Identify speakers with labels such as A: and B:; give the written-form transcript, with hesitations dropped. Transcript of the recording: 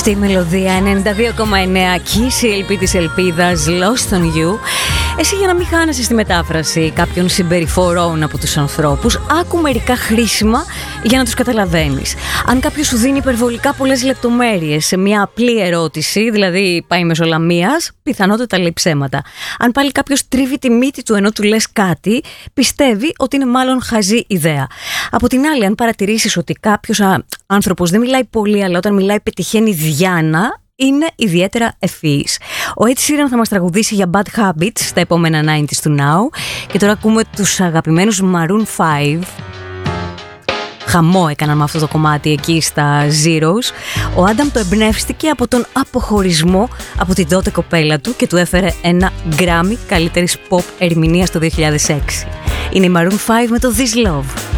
A: Αυτή η μελωδία 92,9 Kiss, η LP της ελπίδας, Lost on You. Εσύ, για να μην χάνεσαι στη μετάφραση κάποιων συμπεριφορών από τους ανθρώπους, άκου μερικά χρήσιμα για να τους καταλαβαίνεις. Αν κάποιος σου δίνει υπερβολικά πολλές λεπτομέρειες σε μια απλή ερώτηση, δηλαδή πάει μεσολαμίας, πιθανότατα λέει ψέματα. Αν πάλι κάποιος τρίβει τη μύτη του ενώ του λες κάτι, πιστεύει ότι είναι μάλλον χαζή ιδέα. Από την άλλη, αν παρατηρήσεις ότι κάποιος άνθρωπος δεν μιλάει πολύ, αλλά όταν μιλάει πετυχαίνει διάνα, είναι ιδιαίτερα ευφυής. Ο Ed Sheeran θα μας τραγουδήσει για Bad Habits στα επόμενα 90s του Now. Και τώρα ακούμε τους αγαπημένους Maroon 5. Χαμό έκαναν με αυτό το κομμάτι εκεί στα Zeros. Ο Άνταμ το εμπνεύστηκε από τον αποχωρισμό από την τότε κοπέλα του και του έφερε ένα Grammy καλύτερης pop ερμηνείας το 2006. Είναι η Maroon 5 με το This Love.